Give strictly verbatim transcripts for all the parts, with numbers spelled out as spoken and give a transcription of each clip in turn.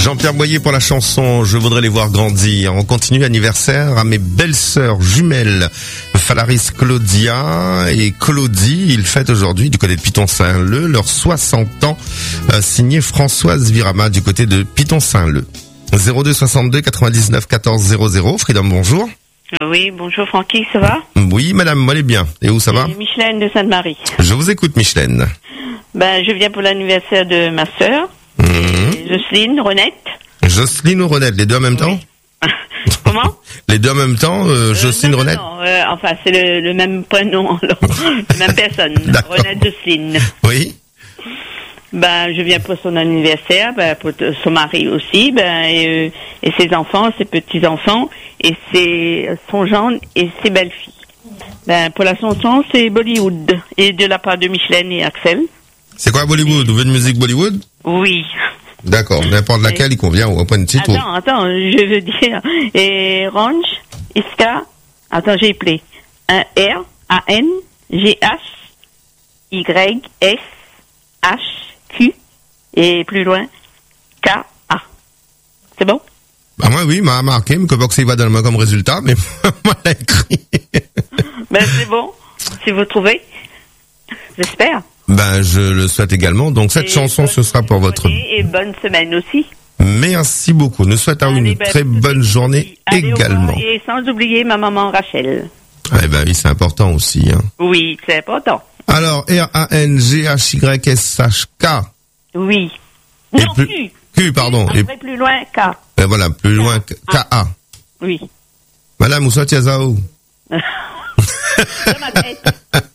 Jean-Pierre Boyer pour la chanson Je voudrais les voir grandir. On continue anniversaire à mes belles-sœurs jumelles Falaris Claudia et Claudie. Ils fêtent aujourd'hui du côté de Piton-Saint-Leu leurs soixante ans, euh, signé Françoise Virama du côté de Piton-Saint-Leu. zéro deux soixante-deux quatre-vingt-dix-neuf quatorze zéro zéro. Freedom, bonjour. Oui, bonjour Francky, ça va? Oui, madame, moi, elle est bien. Et où ça va? Michelène de Sainte-Marie. Je vous écoute, Michelène. Ben, je viens pour l'anniversaire de ma sœur, Mmh. Jocelyne, Renette. Jocelyne ou Renette, les deux en même temps? Comment? Les deux en même temps, euh, Jocelyne, euh, non, Renette? Non, non, euh, enfin, c'est le, le même prénom, alors, la même personne. D'accord. Renette, Jocelyne. Oui. Ben, je viens pour son anniversaire, ben, pour t- son mari aussi, ben, et, euh, et ses enfants, ses petits-enfants, et ses, son gendre et ses belles-filles. Ben, pour la chanson, c'est Bollywood, et de la part de Michelène et Axel. C'est quoi Bollywood? Vous voulez de musique Bollywood? Oui. D'accord, n'importe laquelle, il convient, ou un point de titre. Attends, attends, je veux dire, et Range, Iska, attends, j'ai appelé, un R, A N, G H, Y, S, H, Q, et plus loin, K, A. C'est bon? Bah moi oui, m'a marqué, mais que boxe il va donner comme résultat, mais moi l'a écrit. Ben c'est bon, si vous trouvez. J'espère. Ben je le souhaite également. Donc cette Et chanson, ce sera pour votre... Et bonne semaine aussi. Merci beaucoup. Nous souhaitons Allez, une ben, très bonne journée allez, au revoir. également. Et sans oublier ma maman Rachel. Eh ben oui, c'est important aussi. Hein. Oui, c'est important. Alors, R A N G H Y S H K. Oui. Et Non, plus- Q. Q, pardon. Et, Après, plus loin, K. et voilà, plus loin, K A. Oui. Madame Moussa Tiazao. Dans ma tête.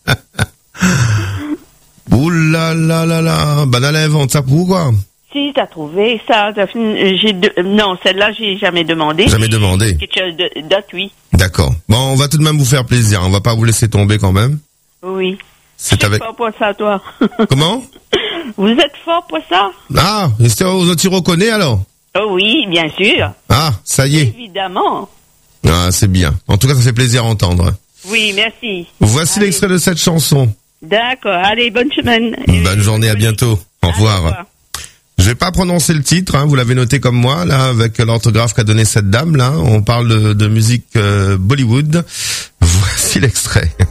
Ouh là là là là. Ben elle invente ça pour quoi? Si, t'as trouvé ça, t'as fini- j'ai de- non, celle-là, j'ai jamais demandé. Jamais demandé. Quelque chose de- d'autre, oui. D'accord. Bon, on va tout de même vous faire plaisir. On va pas vous laisser tomber quand même. Oui. C'est Je suis avec... fort pour ça, toi. Comment? Vous êtes fort pour ça? Ah, c'est aux autres reconnaît alors? Oh oui, bien sûr. Ah, ça y est. Évidemment. Ah, c'est bien. En tout cas, ça fait plaisir à entendre. Oui, merci. Voici Allez. l'extrait de cette chanson. D'accord. Allez, bonne semaine. Bonne journée, à bientôt. Au Allez, revoir. Je vais pas prononcer le titre, hein, vous l'avez noté comme moi, là, avec l'orthographe qu'a donné cette dame, là. On parle de, de musique euh, Bollywood. Voici l'extrait.